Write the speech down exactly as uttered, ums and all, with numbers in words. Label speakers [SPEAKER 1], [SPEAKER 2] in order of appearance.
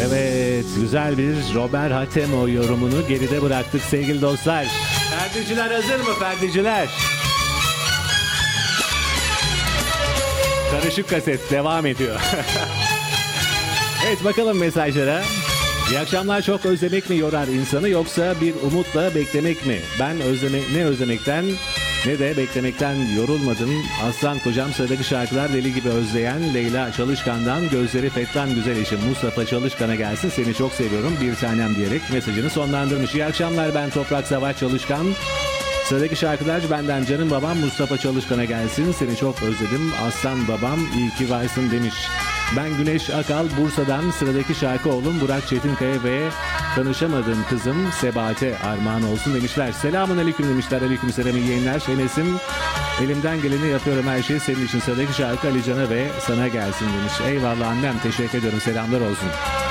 [SPEAKER 1] Evet, güzel bir Robert Hatemo yorumunu geride bıraktık sevgili dostlar. Ferdiciler hazır mı Ferdiciler? Karışık kaset devam ediyor. Evet, bakalım mesajlara. İyi akşamlar, çok özlemek mi yorar insanı yoksa bir umutla beklemek mi? Ben özleme, ne özlemekten ne de beklemekten yorulmadım. Aslan kocam, sıradaki şarkılar deli gibi özleyen Leyla Çalışkan'dan gözleri fettan güzel eşim Mustafa Çalışkan'a gelsin. Seni çok seviyorum bir tanem diyerek mesajını sonlandırmış. İyi akşamlar, ben Toprak Savaş Çalışkan. Sıradaki şarkılar benden canım babam Mustafa Çalışkan'a gelsin. Seni çok özledim aslan babam, iyi ki varsın demiş. Ben Güneş Akal Bursa'dan, sıradaki şarkı oğlum Burak Çetinkaya ve tanışamadığım kızım Sebahat'e armağan olsun demişler. Selamun aleyküm demişler. Aleyküm selam, iyi yayınlar. Enes'im, elimden geleni yapıyorum, her şey senin için. Sıradaki şarkı Ali Can'a ve sana gelsin demiş. Eyvallah annem, teşekkür ediyorum, selamlar olsun.